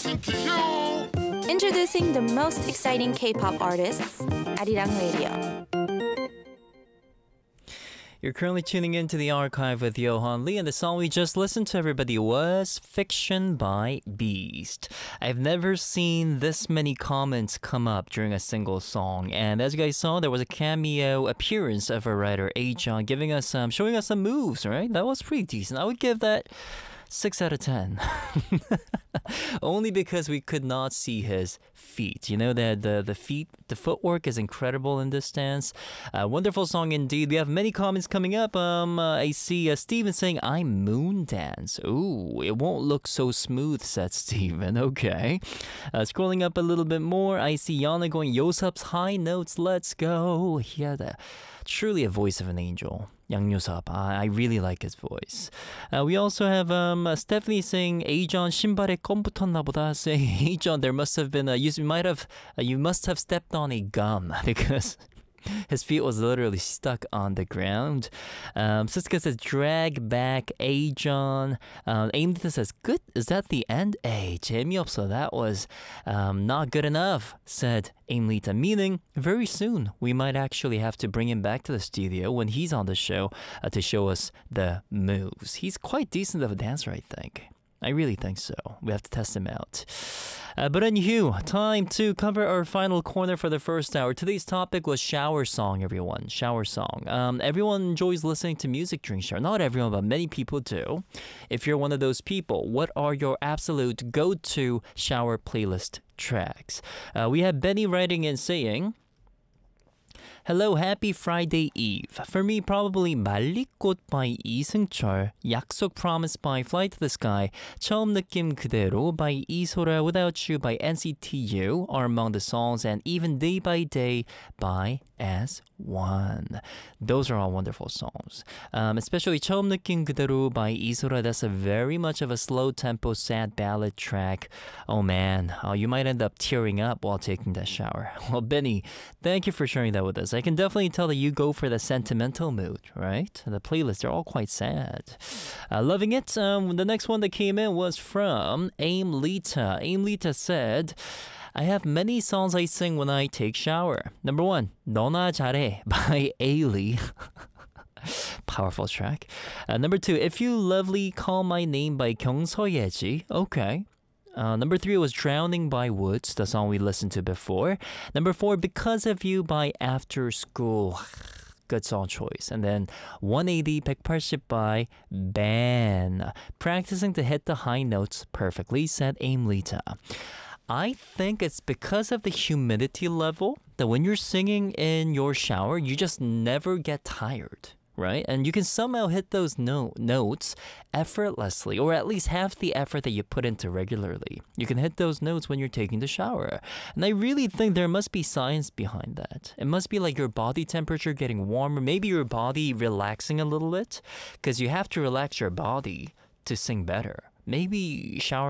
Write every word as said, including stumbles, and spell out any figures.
listen to you. Introducing the most exciting K-pop artists, Arirang Radio. You're currently tuning into the archive with Johan Lee, and the song we just listened to, everybody, was Fiction by Beast. I've never seen this many comments come up during a single song, and as you guys saw, there was a cameo appearance of a writer, A-John, giving us some, showing us some moves, right? That was pretty decent. I would give that six out of ten. Only because we could not see his feet. You know, the, the, the feet, the footwork is incredible in this dance. Uh, wonderful song indeed. We have many comments coming up. Um, uh, I see uh, Steven saying, I moon dance. Ooh, it won't look so smooth, said Steven. Okay. Uh, scrolling up a little bit more, I see Yana going, Yosup's high notes, let's go. He had a, truly a voice of an angel. Yang Yosup, I, I really like his voice. Uh, we also have um, uh, Stephanie saying, A-John 신발에 껌 붙었나 보다. Saying, A-John, there must have been a, you might have, uh, you must have stepped on a gum because his feet was literally stuck on the ground. Um, Siska says, drag back A-John. Um, Aimlita says, good, is that the end? Hey, 재미없어, that was um, not good enough, said Aimlita. Meaning, very soon, we might actually have to bring him back to the studio when he's on the show uh, to show us the moves. He's quite decent of a dancer, I think. I really think so. We have to test him out. Uh, but anywho, time to cover our final corner for the first hour. Today's topic was shower song, everyone. Shower song. Um, everyone enjoys listening to music during shower. Not everyone, but many people do. If you're one of those people, what are your absolute go-to shower playlist tracks? Uh, we have Benny writing and saying, hello, happy Friday Eve. For me, probably 말리꽃 by 이승철, 약속 Promise by Fly to the Sky, 처음 느낌 그대로 by 이소라, Without You by N C T U are among the songs, and even Day by Day by S one. Those are all wonderful songs. Um, especially 처음 느낌 그대로 by 이소라. That's a very much of a slow tempo, sad ballad track. Oh man, uh, you might end up tearing up while taking that shower. Well, Benny, thank you for sharing that with us. I can definitely tell that you go for the sentimental mood, right? The playlists are all quite sad. Uh, loving it. Um, the next one that came in was from Aimlita. Aimlita said, I have many songs I sing when I take shower. Number one, 너나 잘해 by Ailey. Powerful track. Uh, number two, If You Lovely Call My Name by 경서예지. Okay. Uh, number three was Drowning by Woods, the song we listened to before. Number four, Because of You by After School. Good song choice. And then one eighty, 백팔십 by Ban. Practicing to hit the high notes perfectly, said Aimlita. I think it's because of the humidity level that when you're singing in your shower, you just never get tired. Right? And you can somehow hit those no- notes effortlessly, or at least half the effort that you put into regularly. You can hit those notes when you're taking the shower. And I really think there must be science behind that. It must be like your body temperature getting warmer, maybe your body relaxing a little bit, because you have to relax your body to sing better. Maybe shower